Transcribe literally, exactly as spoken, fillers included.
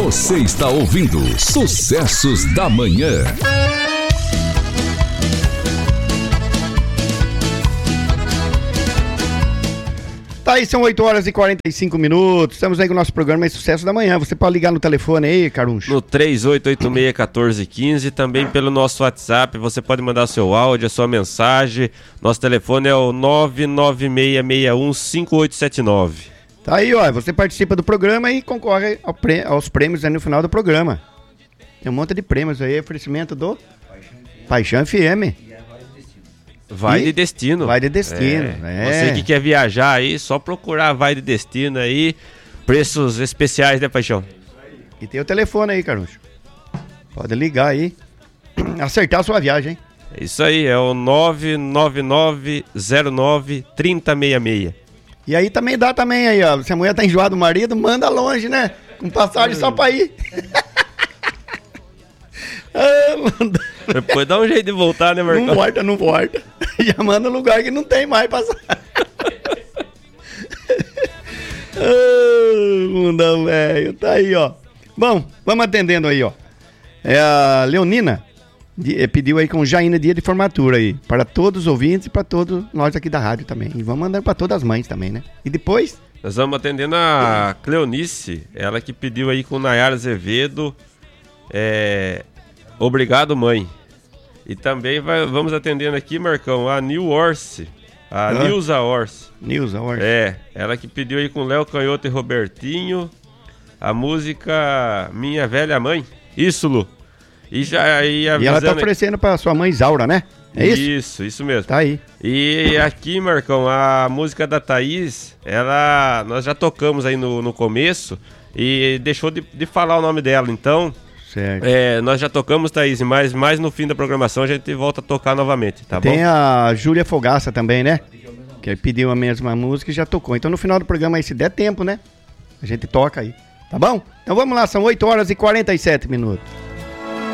Você está ouvindo Sucessos da Manhã. Tá aí, são oito horas e quarenta e cinco minutos. Estamos aí com o nosso programa Sucesso da Manhã. Você pode ligar no telefone aí, Caruncho? No três oito oito seis, um quatro um cinco, também pelo nosso WhatsApp. Você pode mandar seu áudio, a sua mensagem. Nosso telefone é o nove nove seis seis um cinco oito sete nove. Tá aí, ó. Você participa do programa e concorre ao prê- aos prêmios aí no final do programa. Tem um monte de prêmios aí, oferecimento do Paixão F M. Vai E? de Destino. Vai de Destino, É. é. Você que quer viajar aí, só procurar Vai de Destino aí. Preços especiais, né, Paixão? E tem o telefone aí, Caruncho. Pode ligar aí. Acertar a sua viagem, hein? É isso aí, é o nove nove nove zero nove três zero seis seis. E aí também dá também aí, ó. Se a mulher tá enjoada do marido, manda longe, né? Com passagem só pra ir. Ah, manda. Depois dá um jeito de voltar, né, Marcão? Não volta, não volta. Já manda no lugar que não tem mais passagem. Ah, mundão velho, tá aí, ó. Bom, vamos atendendo aí, ó. É a Leonina de, eh, pediu aí com Jaina dia de formatura aí, para todos os ouvintes e para todos nós aqui da rádio também. E vamos mandar para todas as mães também, né? E depois... Nós vamos atendendo a Cleonice, ela que pediu aí com Nayara Azevedo, é... Obrigado, mãe. E também vai, vamos atendendo aqui, Marcão, a Nil Orsi, a Ah. Nilza Orsi. Nilza Orsi. É, ela que pediu aí com Léo Canhoto e Robertinho a música Minha Velha Mãe. Isso, Lu. E já aí avisando... E ela tá oferecendo pra sua mãe Isaura, né? É isso? Isso, isso mesmo. Tá aí. E aqui, Marcão, a música da Thaís, ela... Nós já tocamos aí no, no começo e deixou de, de falar o nome dela, então... Certo. É, nós já tocamos, Thaís, mas mais no fim da programação a gente volta a tocar novamente, tá Tem bom? a Júlia Fogaça também, né? Que pediu a mesma música e já tocou. Então no final do programa aí, se der tempo, né? A gente toca aí. Tá bom? Então vamos lá, são oito horas e quarenta e sete minutos.